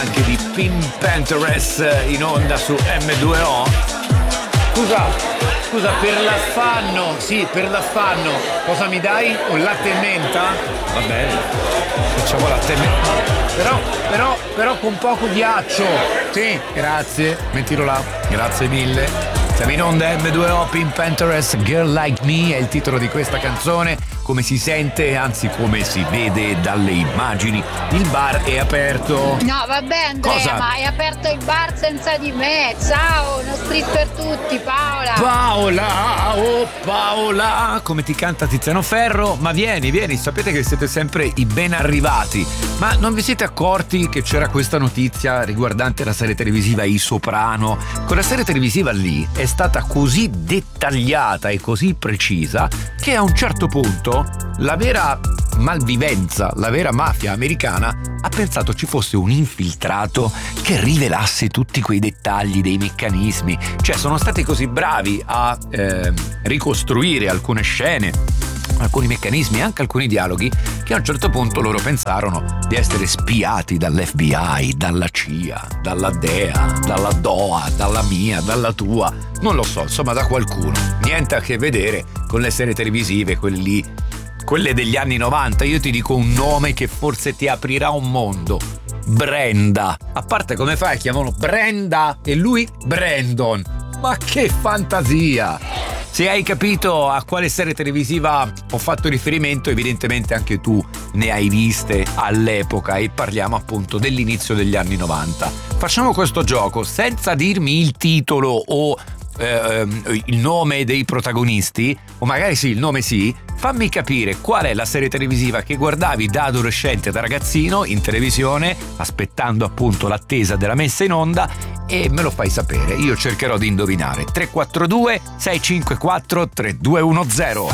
Anche di Pink Panthers in onda su M2O. Scusa, per l'affanno, cosa mi dai? Un latte e menta? Va bene, facciamo latte e menta. Però con poco ghiaccio. Sì, grazie, mettilo là, grazie mille. Siamo in onda M2O, Pink Panthers, Girl Like Me è il titolo di questa canzone. Come si sente, anzi come si vede dalle immagini, il bar è aperto. No, vabbè Andrea, Cosa? ma hai aperto il bar senza di me. Ciao, uno street per tutti, Paola. Paola, come ti canta Tiziano Ferro? Ma vieni, sapete che siete sempre i ben arrivati. Ma non vi siete accorti che c'era questa notizia riguardante la serie televisiva I Soprano? Quella serie televisiva lì è stata così dettagliata e così precisa che a un certo punto la vera malvivenza, la vera mafia americana ha pensato ci fosse un infiltrato che rivelasse tutti quei dettagli dei meccanismi. Cioè sono stati così bravi a ricostruire alcune scene, alcuni meccanismi, anche alcuni dialoghi, che a un certo punto loro pensarono di essere spiati dall'FBI, dalla CIA, dalla DEA, dalla DOA, dalla mia, dalla tua, non lo so, insomma da qualcuno. Niente a che vedere con le serie televisive, quelle degli anni 90. Io ti dico un nome che forse ti aprirà un mondo. Brenda. A parte, come fai a chiamarlo Brenda e lui Brandon? Ma che fantasia! Se hai capito a quale serie televisiva ho fatto riferimento, evidentemente anche tu ne hai viste all'epoca, e parliamo appunto dell'inizio degli anni 90. Facciamo questo gioco senza dirmi il titolo o il nome dei protagonisti, o magari sì, il nome sì. Fammi capire qual è la serie televisiva che guardavi da adolescente, da ragazzino in televisione, aspettando appunto l'attesa della messa in onda, e me lo fai sapere. Io cercherò di indovinare. 342 654 3210.